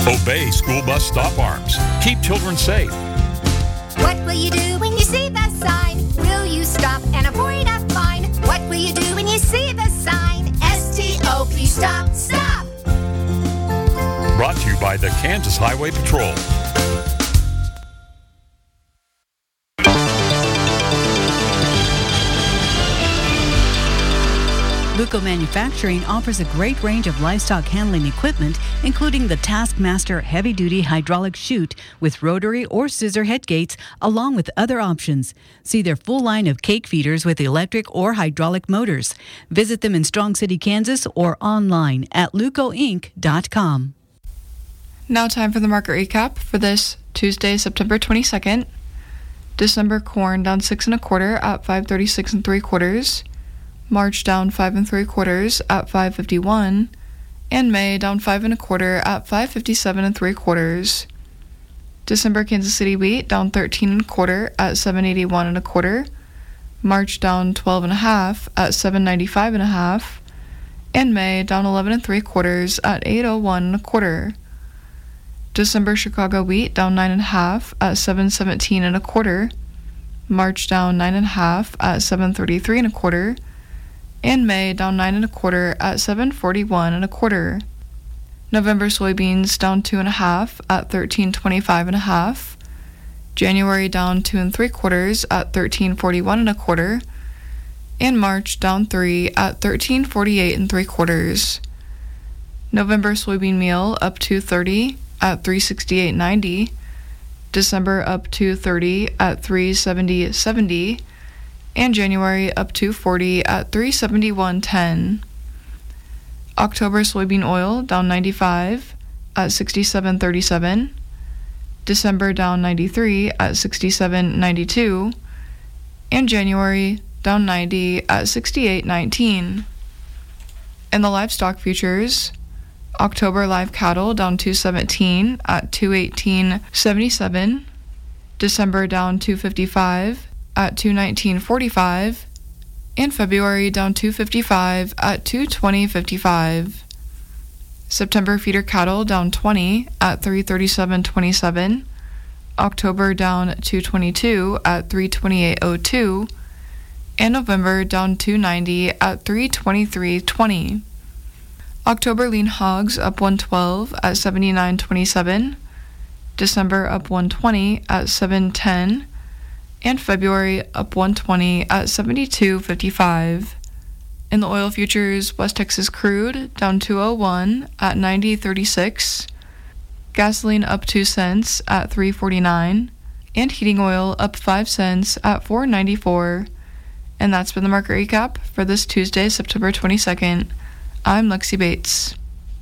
Obey school bus stop arms. Keep children safe. What will you do when you see the sign? Will you stop and avoid a fine? What will you do when you see the sign? S-T-O-P, stop, stop! Brought to you by the Kansas Highway Patrol. Luco Manufacturing offers a great range of livestock handling equipment, including the Taskmaster heavy-duty hydraulic chute with rotary or scissor head gates, along with other options. See their full line of cake feeders with electric or hydraulic motors. Visit them in Strong City, Kansas, or online at lucoinc.com. Now time for the market recap for this Tuesday, September 22nd. December corn down 6 1/4 at 5.36 3/4. March down 5 3/4 at 5.51, and May down 5 1/4 at 5.57 3/4. December Kansas City wheat down 13 1/4 at 7.81 1/4. March down 12 1/2 at 7.95 1/2, and May down 11 3/4 at 8.01 1/4. December Chicago wheat down 9 1/2 at 7.17 1/4. March down 9 1/2 at 7.33 1/4. And May down 9 1/4 at 7.41 1/4. November soybeans down 2 1/2 at 13.25 1/2. January down 2 3/4 at 13.41 1/4. And March down 3 at 13.48 3/4. November soybean meal up 2.30 at 3.68.90. December up 2.30 at 3.70.70. And January up 2.40 at 3.71.10. October soybean oil down 95 at 67.37. December down 93 at 67.92. And January down 90 at 68.19. In the livestock futures, October live cattle down 217 at 218.77. December down 255 at 219.45, and February down 255 at 220.55. September feeder cattle down 20 at 337.27. October down 222 at 328.02, and November down 290 at 323.20. October lean hogs up 112 at 79.27. December up 120 at 710. And February up 120 at 72.55. In the oil futures, West Texas crude down 201 at 90.36. Gasoline up 2 cents at 3.49. And heating oil up 5 cents at 4.94. And that's been the market recap for this Tuesday, September 22nd. I'm Lexi Bates.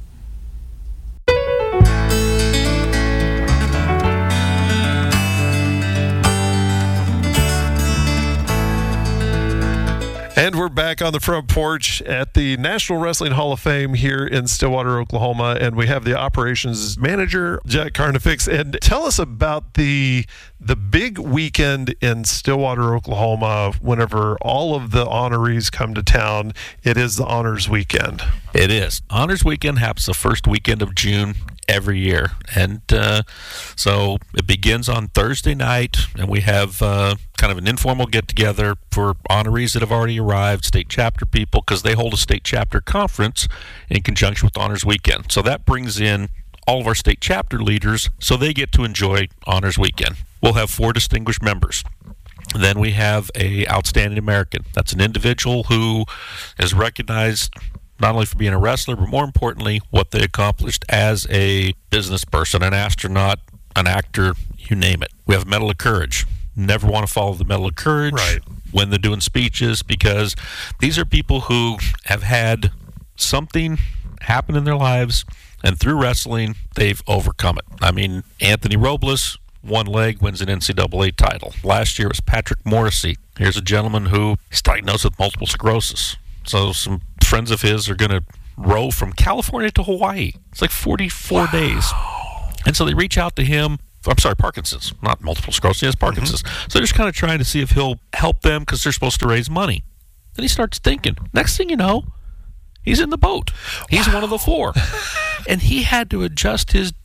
And we're back on the front porch at the National Wrestling Hall of Fame here in Stillwater, Oklahoma, and we have the operations manager, Jack Carnifex. And tell us about the big weekend in Stillwater, Oklahoma, whenever all of the honorees come to town. It is the Honors Weekend. It is. Honors Weekend happens the first weekend of June every year, and so it begins on Thursday night, and we have kind of an informal get-together for honorees that have already arrived, state chapter people, because they hold a state chapter conference in conjunction with Honors Weekend. So that brings in all of our state chapter leaders, so they get to enjoy Honors Weekend. We'll have 4 distinguished members. Then we have a Outstanding American. That's an individual who is recognized not only for being a wrestler, but more importantly, what they accomplished as a business person, an astronaut, an actor, you name it. We have Medal of Courage. Never want to follow the Medal of Courage when they're doing speeches, because these are people who have had something happen in their lives, and through wrestling, they've overcome it. I mean, Anthony Robles, one leg, wins an NCAA title. Last year it was Patrick Morrissey. Here's a gentleman who is diagnosed with multiple sclerosis. So some friends of his are going to row from California to Hawaii. It's like 44 days. And so they reach out to him. I'm sorry, Parkinson's, not multiple sclerosis. He has Parkinson's. So they're just kind of trying to see if he'll help them because they're supposed to raise money. Then he starts thinking. Next thing you know, he's in the boat. He's one of the 4. And he had to adjust his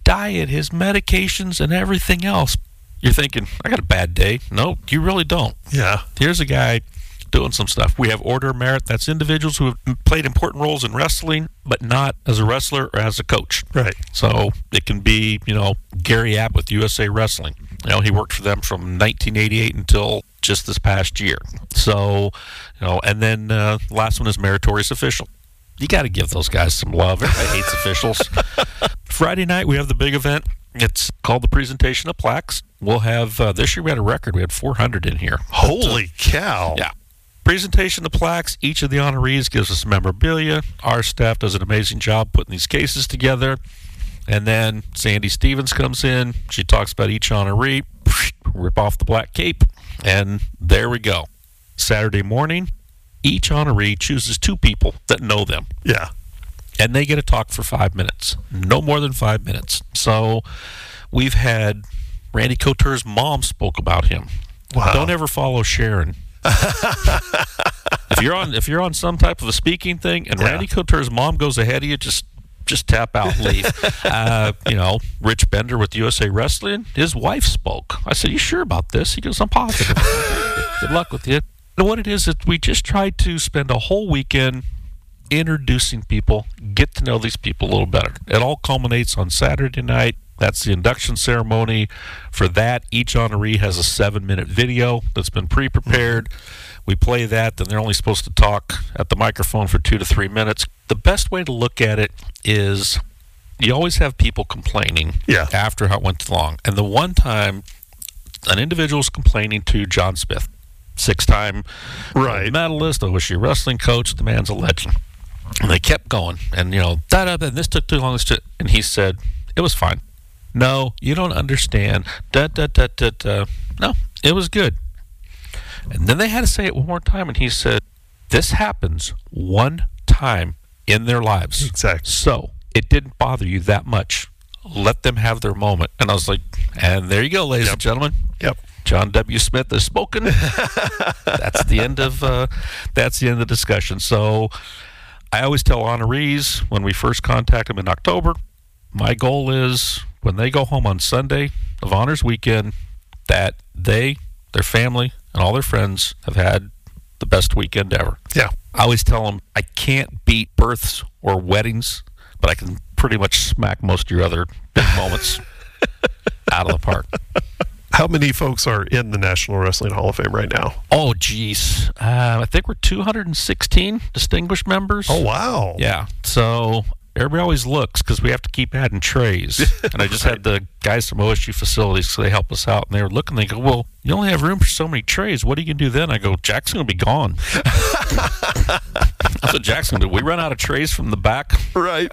diet, his medications, and everything else. You're thinking, I got a bad day. No, you really don't. Yeah. Here's a guy doing some stuff. We have Order of Merit. That's individuals who have played important roles in wrestling, but not as a wrestler or as a coach. Right. So it can be, Gary App with USA Wrestling. He worked for them from 1988 until just this past year. So, and then last one is Meritorious Official. You got to give those guys some love. Everybody hates officials. Friday night, we have the big event. It's called the Presentation of Plaques. We'll have, this year we had a record. We had 400 in here. Holy cow. Yeah. Presentation of plaques. Each of the honorees gives us memorabilia. Our staff does an amazing job putting these cases together. And then Sandy Stevens comes in. She talks about each honoree. Rip off the black cape. And there we go. Saturday morning, each honoree chooses 2 people that know them. Yeah. And they get to talk for 5 minutes. No more than 5 minutes. So we've had Randy Couture's mom spoke about him. Wow. Don't ever follow Sharon. If you're on some type of a speaking thing and Randy Couture's mom goes ahead of you, just tap out and leave. Rich Bender with USA Wrestling, his wife spoke. I said, "You sure about this?" He goes, "I'm positive." Good luck with you. And what it is we just try to spend a whole weekend introducing people, get to know these people a little better. It all culminates on Saturday night. That's the induction ceremony. For that, each honoree has a 7-minute video that's been pre-prepared. We play that, then they're only supposed to talk at the microphone for 2 to 3 minutes. The best way to look at it is you always have people complaining after how it went long. And the one time an individual was complaining to John Smith, 6-time medalist, OSU wrestling coach, the man's a legend. And they kept going, and and this took too long, and he said, "It was fine. No, you don't understand. No, it was good." And then they had to say it one more time, and he said, "This happens one time in their lives. Exactly. So it didn't bother you that much. Let them have their moment." And I was like, and there you go, ladies and gentlemen. Yep. John W. Smith has spoken. That's the end of the discussion. So I always tell honorees when we first contact them in October, my goal is when they go home on Sunday of Honors Weekend that they, their family, and all their friends have had the best weekend ever. Yeah. I always tell them I can't beat births or weddings, but I can pretty much smack most of your other big moments out of the park. How many folks are in the National Wrestling Hall of Fame right now? Oh, geez. I think we're 216 distinguished members. Oh, wow. Yeah. So everybody always looks because we have to keep adding trays. And I just had the guys from OSU facilities, so they help us out. And they were looking, they go, "Well, you only have room for so many trays. What are you going to do then?" I go, "Jack's going to be gone." That's what Jack's going to do. We run out of trays from the back. Right.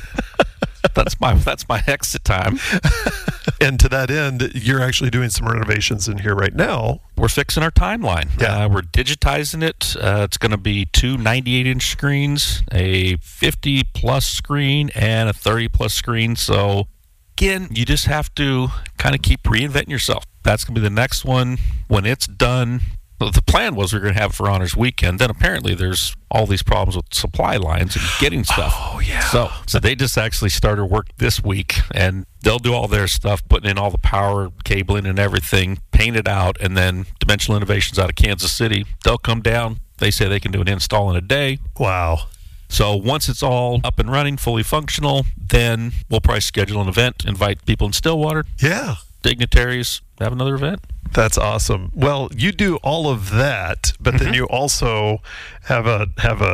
That's my exit time. And to that end, you're actually doing some renovations in here right now. We're fixing our timeline. Yeah. We're digitizing it. It's going to be 2 98-inch screens, a 50-plus screen, and a 30-plus screen. So, again, you just have to kind of keep reinventing yourself. That's going to be the next one. When it's done, the plan was we were going to have it for Honors Weekend. Then apparently there's all these problems with supply lines and getting stuff. Oh, yeah. So they just actually started work this week, and they'll do all their stuff, putting in all the power cabling and everything, paint it out, and then Dimensional Innovations out of Kansas City, they'll come down. They say they can do an install in a day. Wow. So once it's all up and running, fully functional, then we'll probably schedule an event, invite people in Stillwater, Yeah. dignitaries, have another event. That's awesome. Well, you do all of that, but then you also have a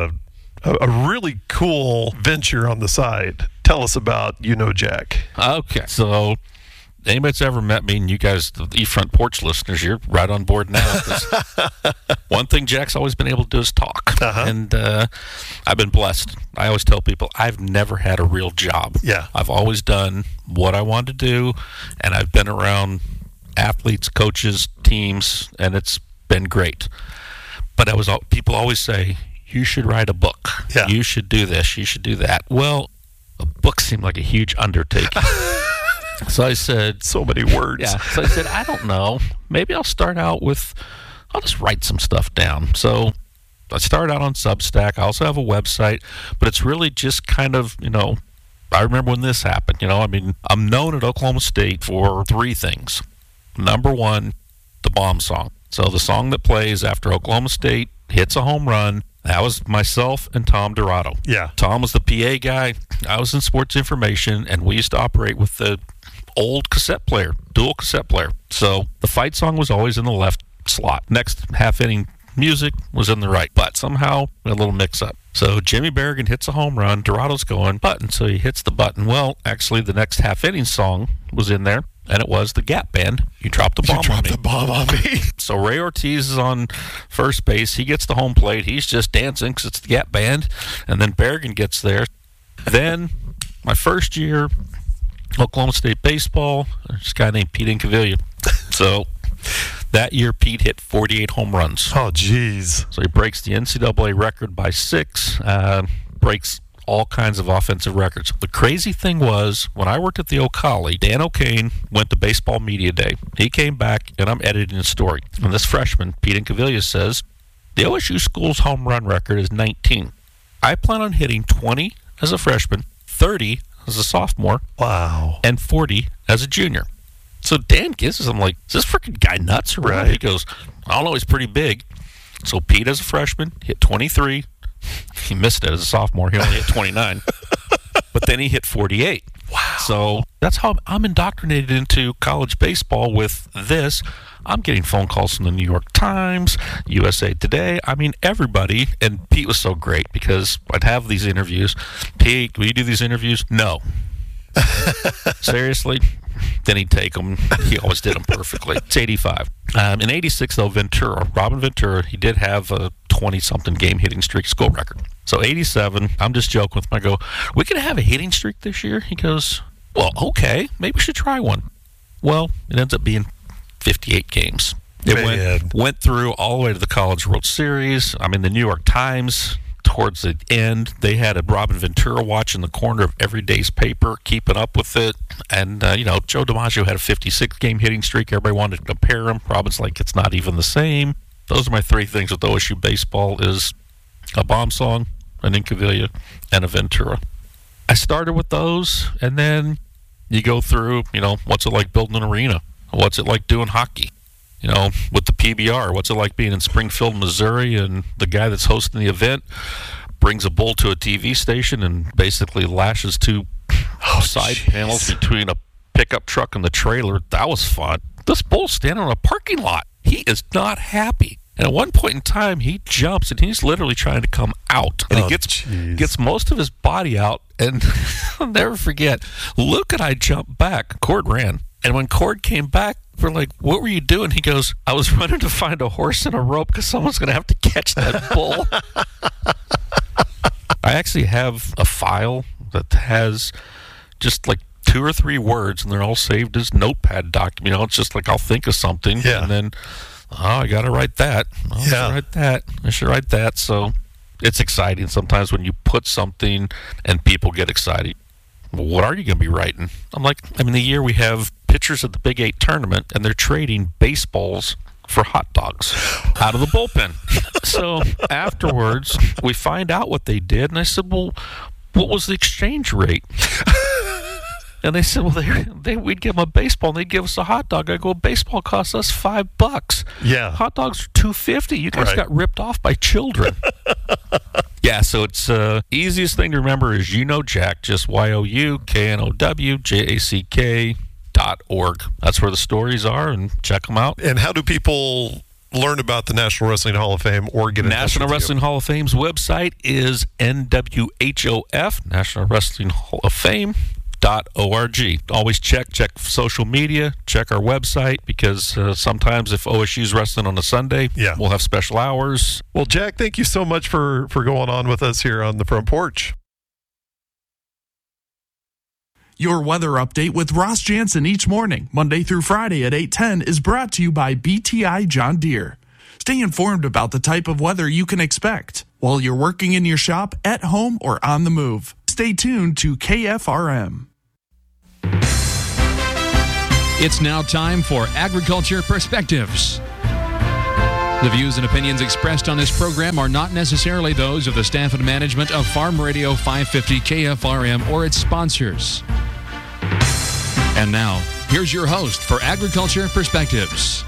really cool venture on the side. Tell us about Jack. Okay. So anybody that's ever met me, and you guys, the eFront Porch listeners, you're right on board now. One thing Jack's always been able to do is talk. And I've been blessed. I always tell people I've never had a real job. Yeah. I've always done what I wanted to do, and I've been around athletes, coaches, teams, and it's been great. But people always say, you should write a book. Yeah. You should do this. You should do that. Well, a book seemed like a huge undertaking. So I said... So many words. Yeah. So I said, I don't know. Maybe I'll start out with... I'll just write some stuff down. So I started out on Substack. I also have a website. But it's really just kind of, I remember when this happened. I'm known at Oklahoma State for 3 things. Number 1, the bomb song. So the song that plays after Oklahoma State hits a home run, that was myself and Tom Dorado. Yeah. Tom was the PA guy. I was in sports information, and we used to operate with the old cassette player, dual cassette player. So the fight song was always in the left slot. Next half-inning music was in the right, but somehow a little mix-up. So Jimmy Berrigan hits a home run. Dorado's going button, so he hits the button. Well, actually, the next half-inning song was in there, and it was the Gap Band. You dropped the bomb on me. You dropped the bomb on me. So Ray Ortiz is on first base. He gets the home plate. He's just dancing because it's the Gap Band. And then Berrigan gets there. Then my first year, Oklahoma State baseball, there's a guy named Pete Incaviglia. So that year, Pete hit 48 home runs. Oh, geez. So he breaks the NCAA record by 6, breaks all kinds of offensive records. The crazy thing was, when I worked at the O'Colly, Dan O'Kane went to Baseball Media Day. He came back, and I'm editing a story. And this freshman, Pete Incaviglia, says, the OSU school's home run record is 19. I plan on hitting 20 as a freshman, 30 as a sophomore, wow, and 40 as a junior. So Dan gives us, I'm like, is this freaking guy nuts or what? Right. He goes, I don't know, he's pretty big. So Pete, as a freshman, hit 23. He missed it as a sophomore. He only hit 29. But then he hit 48. Wow. So that's how I'm indoctrinated into college baseball with this. I'm getting phone calls from the New York Times, USA Today. I mean, everybody. And Pete was so great because I'd have these interviews. Pete, will you do these interviews? No. Seriously? Then he'd take them. He always did them perfectly. It's 85. In 86, though, Robin Ventura, he did have a 20-something game hitting streak school record. So 87, I'm just joking with him. I go, we could have a hitting streak this year? He goes, well, okay, maybe we should try one. Well, it ends up being 58 games. It went through all the way to the College World Series. I mean, the New York Times, towards the end, they had a Robin Ventura watch in the corner of every day's paper, keeping up with it. And, Joe DiMaggio had a 56-game hitting streak. Everybody wanted to compare him. Robin's like, it's not even the same. Those are my 3 things with OSU baseball is a bomb song, an Incaviglia, and a Ventura. I started with those, and then you go through, what's it like building an arena? What's it like doing hockey? With the PBR, what's it like being in Springfield, Missouri, and the guy that's hosting the event brings a bull to a TV station and basically lashes 2 side panels between a pickup truck and the trailer. That was fun. This bull's standing on a parking lot. He is not happy. And at one point in time, he jumps, and he's literally trying to come out. And he gets most of his body out. And I'll never forget, Luke and I jumped back. Cord ran. And when Cord came back, we're like, what were you doing? He goes, I was running to find a horse and a rope because someone's going to have to catch that bull. I actually have a file that has just like 2 or 3 words, and they're all saved as notepad document. It's just like I'll think of something, and then, I got to write that. I should write that. So it's exciting sometimes when you put something and people get excited. What are you going to be writing? I'm like, the year we have pitchers at the Big 8 tournament, and they're trading baseballs for hot dogs out of the bullpen. So afterwards, we find out what they did, and I said, well, what was the exchange rate? And they said, well, we'd give them a baseball, and they'd give us a hot dog. I go, baseball costs us $5. Yeah. Hot dogs are $2.50. You guys got ripped off by children. Yeah, so it's easiest thing to remember is Jack, just YOUKNOWJACK.org. That's where the stories are, and check them out. And how do people learn about the National Wrestling Hall of Fame or get in touch National with Wrestling you? Hall of Fame's website is NWHOF, National Wrestling Hall of Fame. .org. Always check social media, check our website, because sometimes if OSU's wrestling on a Sunday, we'll have special hours. Well, Jack, thank you so much for going on with us here on the Front Porch. Your weather update with Ross Jansen each morning, Monday through Friday at 8:10, is brought to you by BTI John Deere. Stay informed about the type of weather you can expect while you're working in your shop, at home, or on the move. Stay tuned to KFRM. It's now time for Agriculture Perspectives. The views and opinions expressed on this program are not necessarily those of the staff and management of Farm Radio 550 KFRM or its sponsors. And now, here's your host for Agriculture Perspectives.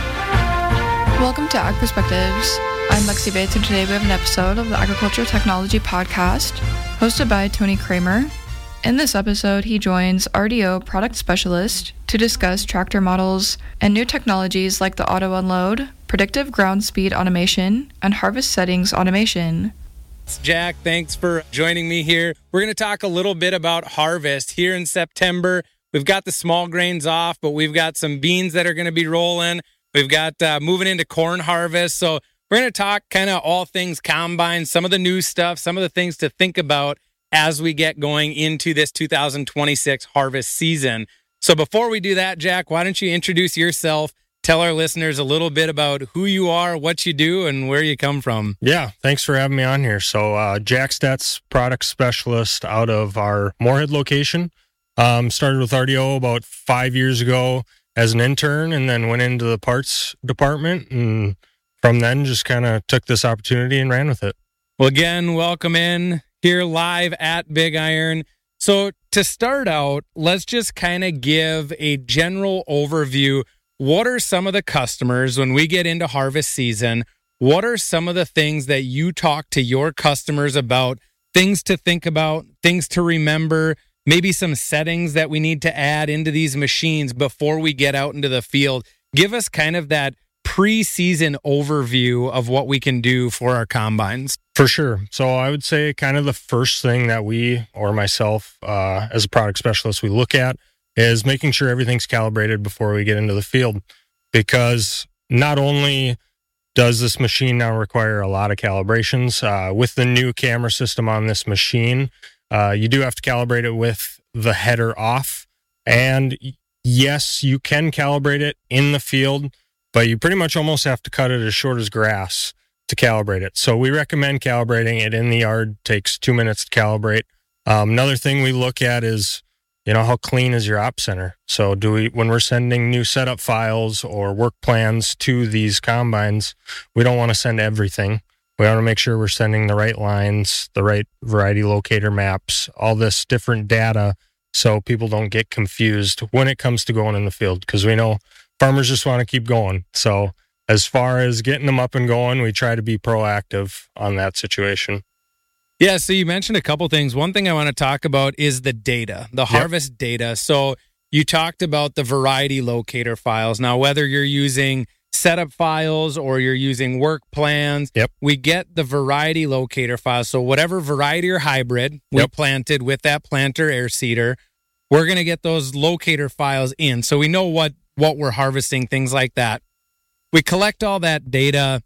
Welcome to Ag Perspectives. I'm Lexi Bates, and today we have an episode of the Agriculture Technology Podcast, hosted by Tony Kramer. In this episode, he joins RDO Product Specialist to discuss tractor models and new technologies like the auto unload, predictive ground speed automation, and harvest settings automation. Jack, thanks for joining me here. We're going to talk a little bit about harvest here in September. We've got the small grains off, but we've got some beans that are going to be rolling. We've got moving into corn harvest. So we're going to talk kind of all things combine, some of the new stuff, some of the things to think about as we get going into this 2026 harvest season. So before we do that, Jack, why don't you introduce yourself, tell our listeners a little bit about who you are, what you do, and where you come from. Yeah, thanks for having me on here. So Jack Stetz, product specialist out of our Moorhead location. Started with RDO about 5 years ago as an intern and then went into the parts department. And from then just kind of took this opportunity and ran with it. Well, again, welcome in here live at Big Iron. So to start out, let's just kind of give a general overview. What are some of the customers when we get into harvest season? What are some of the things that you talk to your customers about, things to think about, things to remember, maybe some settings that we need to add into these machines before we get out into the field? Give us kind of that pre-season overview of what we can do for our combines. For sure. So I would say kind of the first thing that we, or myself, as a product specialist, we look at is making sure everything's calibrated before we get into the field. Because not only does this machine now require a lot of calibrations, with the new camera system on this machine, you do have to calibrate it with the header off. And yes, you can calibrate it in the field, but you pretty much almost have to cut it as short as grass to calibrate it. So we recommend calibrating it in the yard. Takes 2 minutes to calibrate. Another thing we look at is, how clean is your op center? So when we're sending new setup files or work plans to these combines, we don't want to send everything. We want to make sure we're sending the right lines, the right variety locator maps, all this different data so people don't get confused when it comes to going in the field, because we know farmers just want to keep going. So as far as getting them up and going, we try to be proactive on that situation. Yeah, so you mentioned a couple things. One thing I want to talk about is the data, the harvest data. So you talked about the variety locator files. Now, whether you're using setup files or you're using work plans, we get the variety locator files. So whatever variety or hybrid we planted with that planter air seeder, we're going to get those locator files in. So we know what we're harvesting, things like that. We collect all that data.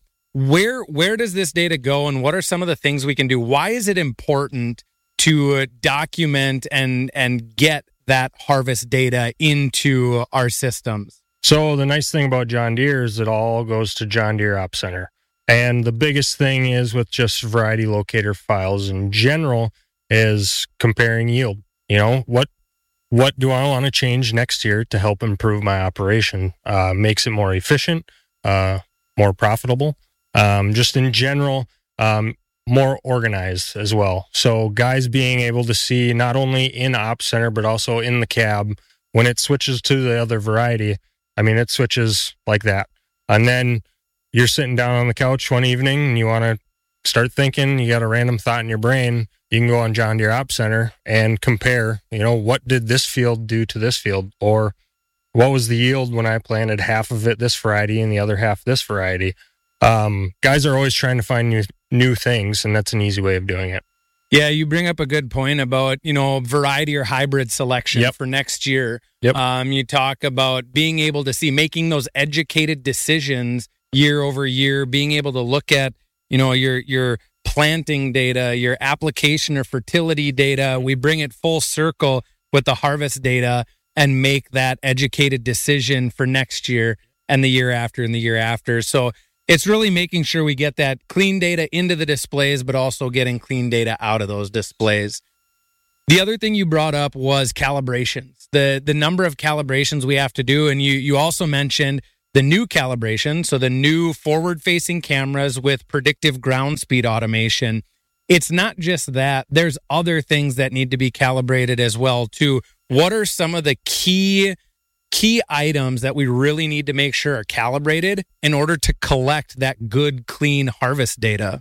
Where does this data go, and what are some of the things we can do? Why is it important to document and get that harvest data into our systems? So the nice thing about John Deere is it all goes to John Deere Op Center. And the biggest thing is with just variety locator files in general is comparing yield. What do I want to change next year to help improve my operation? Makes it more efficient, more profitable. Just in general, more organized as well. So guys being able to see not only in Op Center, but also in the cab, when it switches to the other variety, it switches like that. And then you're sitting down on the couch one evening and you want to start thinking, you got a random thought in your brain, you can go on John Deere Op Center and compare, what did this field do to this field? Or what was the yield when I planted half of it this variety and the other half this variety? Guys are always trying to find new things, and that's an easy way of doing it. Yeah, you bring up a good point about, variety or hybrid selection for next year. You talk about being able to see, making those educated decisions year over year, being able to look at, your planting data, your application or fertility data. We bring it full circle with the harvest data and make that educated decision for next year and the year after and the year after. So it's really making sure we get that clean data into the displays, but also getting clean data out of those displays. The other thing you brought up was calibrations, the number of calibrations we have to do. And you also mentioned the new calibration, so the new forward-facing cameras with predictive ground speed automation. It's not just that. There's other things that need to be calibrated as well, too. What are some of the key items that we really need to make sure are calibrated in order to collect that good, clean harvest data?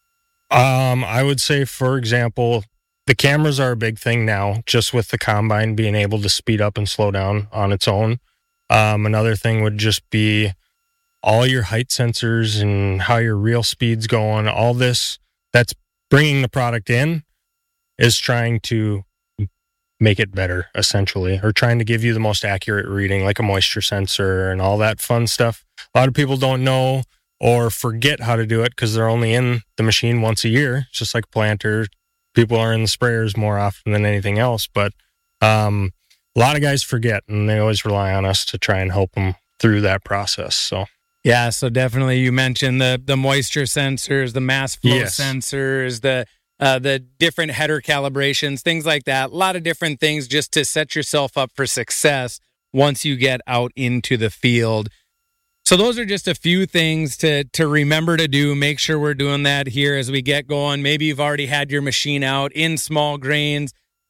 I would say, for example, the cameras are a big thing now, just with the combine being able to speed up and slow down on its own. Another thing would just be all your height sensors and how your reel speed's going. All this that's bringing the product in is trying to make it better, essentially, or trying to give you the most accurate reading, like a moisture sensor and all that fun stuff. A lot of people don't know or forget how to do it because they're only in the machine once a year. It's just like a planter. People are in the sprayers more often than anything else, but a lot of guys forget, and they always rely on us to try and help them through that process. So yeah, so definitely you mentioned the moisture sensors, the mass flow sensors, the different header calibrations, things like that. A lot of different things just to set yourself up for success once you get out into the field. So those are just a few things to remember to do. Make sure we're doing that here as we get going. Maybe you've already had your machine out in small grains,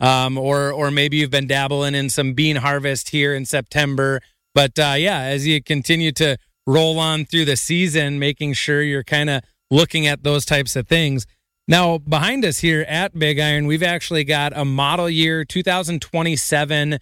or maybe you've been dabbling in some bean harvest here in September. But as you continue to roll on through the season, making sure you're kind of looking at those types of things. Now, behind us here at Big Iron, we've actually got a model year 2027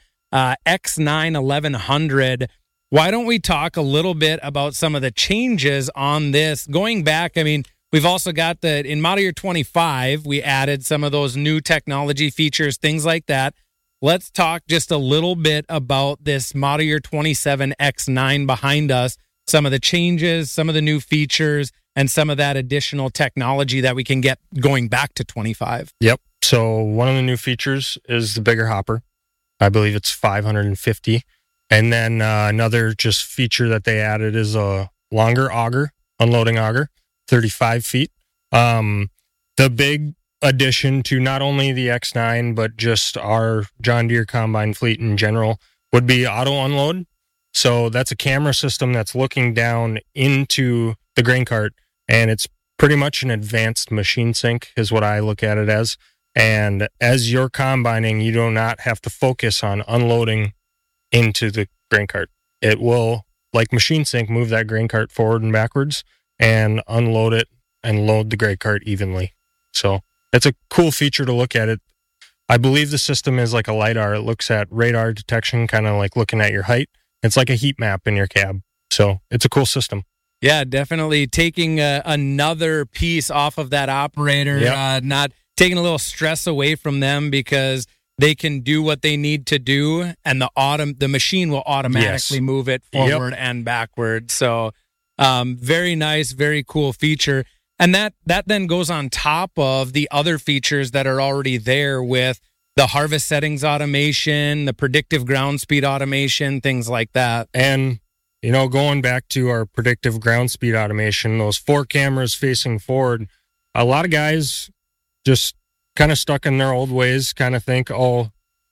X9 1100. Why don't we talk a little bit about some of the changes on this? Going back, I mean, we've also got in model year 25, we added some of those new technology features, things like that. Let's talk just a little bit about this model year 27 X9 behind us, some of the changes, some of the new features, and some of that additional technology that we can get going back to 25. Yep. So one of the new features is the bigger hopper. I believe it's 550. And then another just feature that they added is a longer auger, unloading auger, 35 feet. The big addition to not only the X9, but just our John Deere combine fleet in general would be auto unload. So that's a camera system that's looking down into the grain cart, and it's pretty much an advanced machine sync is what I look at it as. And as you're combining, you do not have to focus on unloading into the grain cart. It will, like machine sync, move that grain cart forward and backwards and unload it and load the grain cart evenly. So it's a cool feature to look at it. I believe the system is like a LiDAR. It looks at radar detection, kind of like looking at your height. It's like a heat map in your cab. So it's a cool system. Yeah, definitely taking another piece off of that operator, not taking a little stress away from them because they can do what they need to do, and the machine will automatically move it forward and backward. So very nice, very cool feature. And that then goes on top of the other features that are already there with the harvest settings automation, the predictive ground speed automation, things like that. And, going back to our predictive ground speed automation, those 4 cameras facing forward, a lot of guys just kind of stuck in their old ways, kind of think, oh,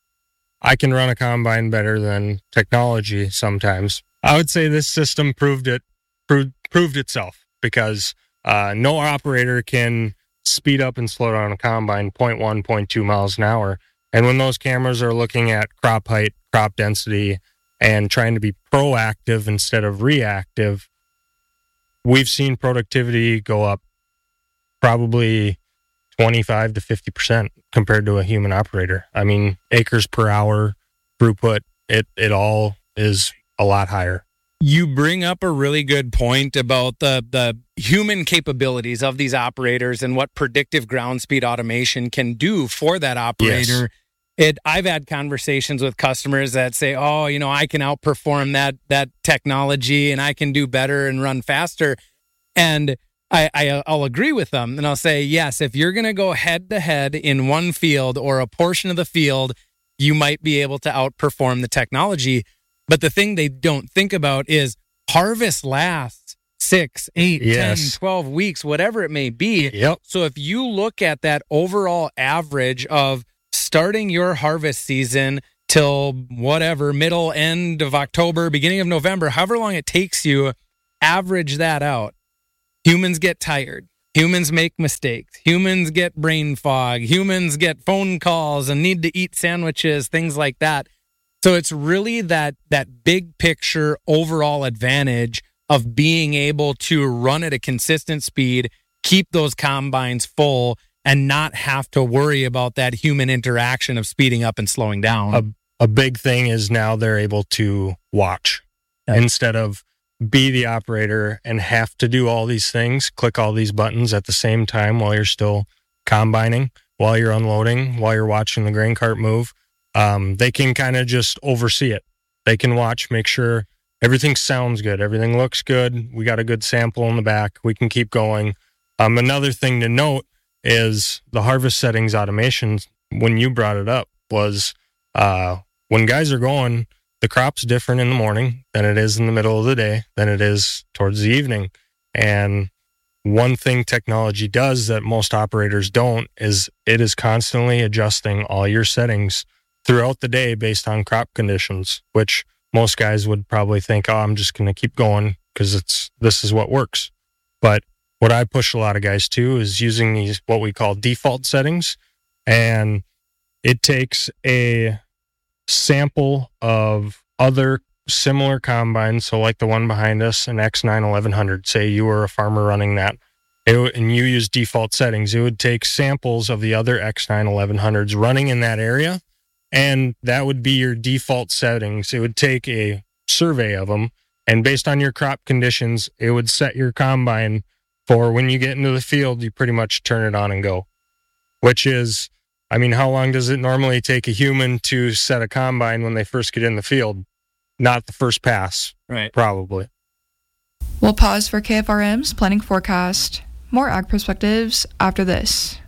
I can run a combine better than technology sometimes. I would say this system proved itself because no operator can speed up and slow down a combine 0.1, 0.2 miles an hour. And when those cameras are looking at crop height, crop density, and trying to be proactive instead of reactive, we've seen productivity go up probably 25 to 50% compared to a human operator. I mean, acres per hour, throughput, it all is a lot higher. You bring up a really good point about the human capabilities of these operators and what predictive ground speed automation can do for that operator. Yes. I've had conversations with customers that say, oh, I can outperform that technology and I can do better and run faster. And I'll agree with them. And I'll say, yes, if you're going to go head to head in one field or a portion of the field, you might be able to outperform the technology. But the thing they don't think about is harvest lasts 6, 8, 10, 12 weeks, whatever it may be. Yep. So if you look at that overall average of starting your harvest season, till whatever, middle, end of October, beginning of November, however long it takes you, average that out. Humans get tired. Humans make mistakes. Humans get brain fog. Humans get phone calls and need to eat sandwiches, things like that. So it's really that big picture overall advantage of being able to run at a consistent speed, keep those combines full, and not have to worry about that human interaction of speeding up and slowing down. A big thing is now they're able to watch instead of be the operator and have to do all these things, click all these buttons at the same time while you're still combining, while you're unloading, while you're watching the grain cart move. They can kind of just oversee it. They can watch, make sure everything sounds good, everything looks good. We got a good sample in the back. We can keep going. Another thing to note is the harvest settings automation, when you brought it up, was when guys are going, the crop's different in the morning than it is in the middle of the day, than it is towards the evening. And one thing technology does that most operators don't is it is constantly adjusting all your settings throughout the day based on crop conditions, which most guys would probably think, oh, I'm just going to keep going because this is what works. But what I push a lot of guys to is using these, what we call default settings. And it takes a sample of other similar combines. So like the one behind us, an X9 1100, say you were a farmer running that and you use default settings. It would take samples of the other X9 1100s running in that area. And that would be your default settings. It would take a survey of them. And based on your crop conditions, it would set your combine for when you get into the field, you pretty much turn it on and go. Which is, I mean, how long does it normally take a human to set a combine when they first get in the field? Not the first pass, right? Probably. We'll pause for KFRM's planning forecast. More ag perspectives after this.